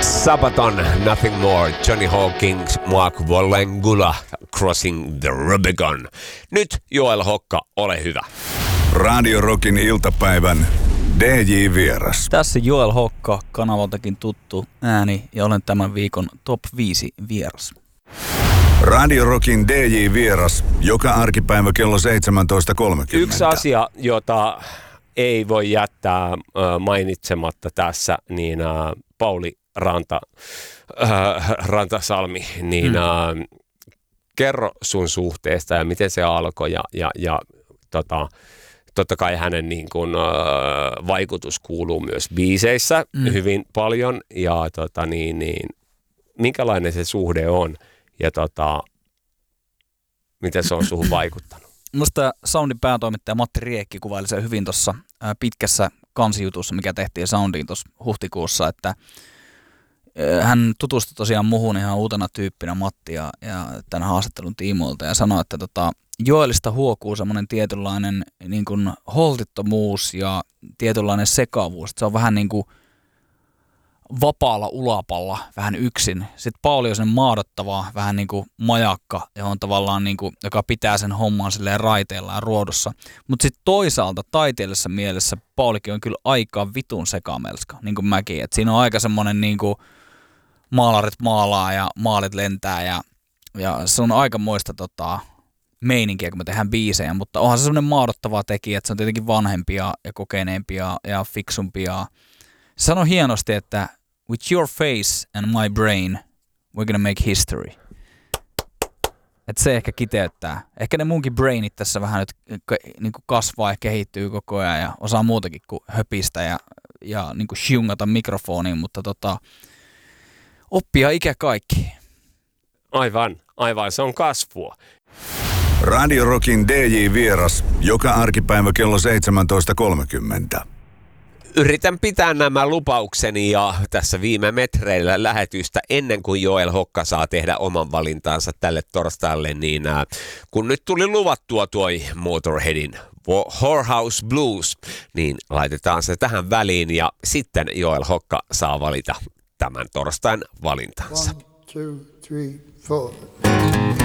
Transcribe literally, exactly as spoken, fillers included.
Sabaton, Nothing More, Johnny Hawkins, Mark Wallengula, Crossing the Rubicon. Nyt Joel Hokka, ole hyvä. Radio Rockin iltapäivän D J-vieras. Tässä Joel Hokka, kanavaltakin tuttu ääni, ja olen tämän viikon top viisi vieras. Radio Rockin D J-vieras, joka arkipäivä kello seitsemäntoista kolmekymmentä. Yksi asia, jota ei voi jättää äh, mainitsematta tässä, niin äh, Pauli Ranta, äh, Rantasalmi, niin hmm. äh, kerro sun suhteesta ja miten se alkoi ja, ja, ja tota, totta kai hänen niin kun, äh, vaikutus kuuluu myös biiseissä hmm. hyvin paljon ja tota, niin, niin, minkälainen se suhde on ja tota, miten se on suhun vaikuttanut? Minusta Soundin päätoimittaja Matti Riekki kuvaili sen hyvin tuossa pitkässä kansijutussa, mikä tehtiin Soundiin tuossa huhtikuussa, että hän tutustui tosiaan muhun ihan uutena tyyppinä Mattia ja tämän haastattelun tiimoilta ja sanoi, että tota, Joelista huokuu semmoinen tietynlainen niin kuin holtittomuus ja tietynlainen sekavuus. Se on vähän niin kuin vapaalla ulapalla, vähän yksin. Sitten Pauli on sen maadottava, vähän niin kuin majakka, johon tavallaan niin kuin, joka pitää sen homman silleen raiteilla ja ruodossa. Mutta sitten toisaalta taiteellisessa mielessä Paulikin on kyllä aika vitun sekamelska, niin kuin mäkin. Et siinä on aika semmoinen niin kuin maalarit maalaa ja maalit lentää ja, ja se on aika moista tota, meininkiä, kun me tehdään biisejä, mutta onhan se semmoinen maadottava tekijä, että se on tietenkin vanhempia ja kokeneempia ja fiksumpia. Sano hienosti, että with your face and my brain, we're gonna make history. Että se ehkä kiteyttää. Ehkä ne munkin brainit tässä vähän nyt niin kuin kasvaa ja kehittyy koko ajan ja osaa muutakin kuin höpistä ja, ja niin kuin shiungata mikrofoniin, mutta tota, oppia ikä kaikki. Aivan, aivan, se on kasvua. Radio Rockin D J-vieras, joka arkipäivä kello seitsemäntoista kolmekymmentä. Yritän pitää nämä lupaukseni ja tässä viime metreillä lähetystä ennen kuin Joel Hokka saa tehdä oman valintaansa tälle torstaille, niin äh, kun nyt tuli luvattua toi Motorheadin Whorehouse Blues, niin laitetaan se tähän väliin ja sitten Joel Hokka saa valita tämän torstain valintansa. One, two, three, four.